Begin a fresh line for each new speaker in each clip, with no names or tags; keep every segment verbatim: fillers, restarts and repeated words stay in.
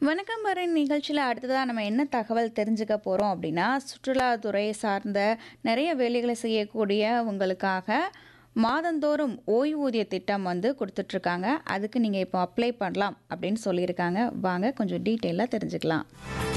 வணக்கம் வரின் நிகழ்ச்சியில் அடுத்ததாக நம்ம என்ன தகவல் தெரிஞ்சுக்க போகிறோம் அப்படின்னா சுற்றுலாத்துறை சார்ந்த நிறைய வேலைகளை செய்யக்கூடிய உங்களுக்காக மாதந்தோறும் ஓய்வூதிய திட்டம் வந்து கொடுத்துட்ருக்காங்க. அதுக்கு நீங்கள் இப்போ அப்ளை பண்ணலாம் அப்படின்னு சொல்லியிருக்காங்க. வாங்க கொஞ்சம் டீட்டெயிலாக தெரிஞ்சுக்கலாம்.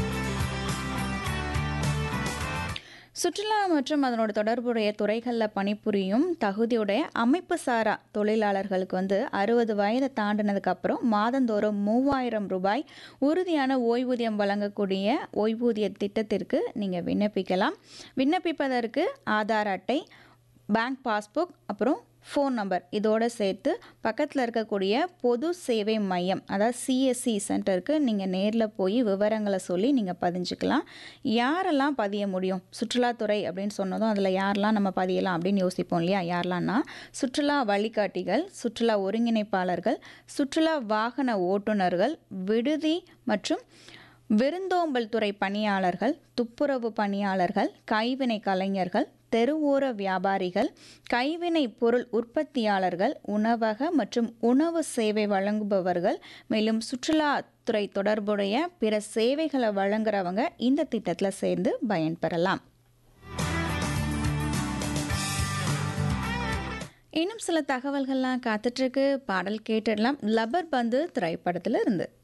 சுற்றுலா மற்றும் அதனோட தொடர்புடைய துறைகளில் பணிபுரியும் தகுதியுடைய அமைப்பு சாரா தொழிலாளர்களுக்கு வந்து அறுபது வயதை தாண்டினதுக்கு அப்புறம் மாதந்தோறும் மூவாயிரம் ரூபாய் உறுதியான ஓய்வூதியம் வழங்கக்கூடிய ஓய்வூதிய திட்டத்திற்கு நீங்கள் விண்ணப்பிக்கலாம். விண்ணப்பிப்பதற்கு ஆதார் அட்டை, பேங்க் பாஸ்புக், அப்புறம் ஃபோன் நம்பர் இதோடு சேர்த்து பக்கத்தில் இருக்கக்கூடிய பொது சேவை மையம் அதாவது சிஎஸ்சி சென்டருக்கு நீங்கள் நேரில் போய் விவரங்களை சொல்லி நீங்கள் பதிஞ்சுக்கலாம். யாரெல்லாம் பதிய முடியும்? சுற்றுலாத்துறை அப்படின்னு சொன்னதும் அதில் யாரெல்லாம் நம்ம பதியலாம் அப்படின்னு யோசிப்போம் இல்லையா? யாரெல்லாம்னா சுற்றுலா வழிகாட்டிகள், சுற்றுலா ஒருங்கிணைப்பாளர்கள், சுற்றுலா வாகன ஓட்டுநர்கள், விடுதி மற்றும் விருந்தோம்பல் துறை பணியாளர்கள், துப்புரவு பணியாளர்கள், கைவினை கலைஞர்கள், தெருவோர வியாபாரிகள், கைவினை பொருள் உற்பத்தியாளர்கள், உணவக மற்றும் உணவு சேவை வழங்குபவர்கள், மேலும் சுற்றுலாத்துறை தொடர்புடைய பிற சேவைகளை வழங்குறவங்க இந்த திட்டத்தில் சேர்ந்து பயன்பெறலாம். இன்னும் சில தகவல்கள்லாம் காத்துட்ருக்கு. பாடல் கேட்டுடலாம். லப்பர் பந்து திரைப்படத்தில் இருந்து.